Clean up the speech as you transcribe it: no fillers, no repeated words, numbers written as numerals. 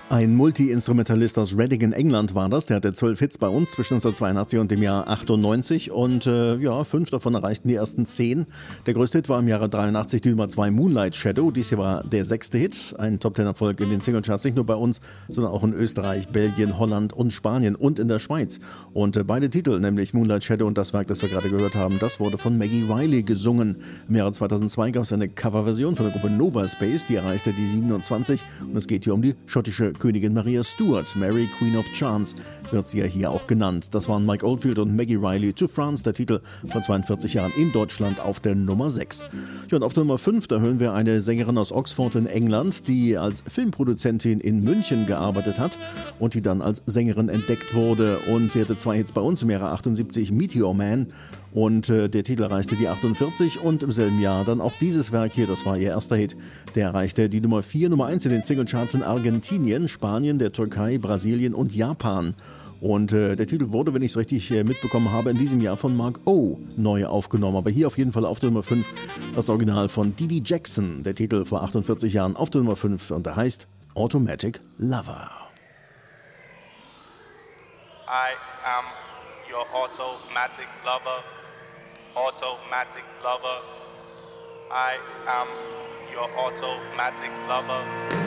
Ein Multi-Instrumentalist aus Reading in England war das. Der hatte 12 Hits bei uns zwischen 1982 und dem Jahr 98 und 5 davon erreichten die ersten 10. Der größte Hit war im Jahre 83 die Nummer 2 Moonlight Shadow. Dies hier war der 6. Hit, ein Top-10-Erfolg in den Singlecharts, nicht nur bei uns, sondern auch in Österreich, Belgien, Holland und Spanien und in der Schweiz. Und beide Titel, nämlich Moonlight Shadow und das Werk, das wir gerade gehört haben, das wurde von Maggie Reilly gesungen. Im Jahre 2002 gab es eine Coverversion von der Gruppe Nova Space, die erreichte die 27 und es geht hier um die schottische Königin Maria Stuart. Mary, Queen of Chance, wird sie ja hier auch genannt. Das waren Mike Oldfield und Maggie Reilly. To France, der Titel von 42 Jahren in Deutschland auf der Nummer 6. Ja, und auf der Nummer 5, da hören wir eine Sängerin aus Oxford in England, die als Filmproduzentin in München gearbeitet hat und die dann als Sängerin entdeckt wurde. Und sie hatte 2 Hits bei uns im Jahre 78, Meteor Man. Und der Titel erreichte die 48 und im selben Jahr dann auch dieses Werk hier, das war ihr erster Hit, der erreichte die Nummer 4, Nummer 1 in den Singlecharts in Argentinien, Spanien, der Türkei, Brasilien und Japan. Und der Titel wurde, wenn ich es richtig mitbekommen habe, in diesem Jahr von Mark O. neu aufgenommen. Aber hier auf jeden Fall auf der Nummer 5 das Original von Dee Dee Jackson, der Titel vor 48 Jahren auf der Nummer 5 und der heißt Automatic Lover. I am your automatic lover. Automatic lover. I am your automatic lover.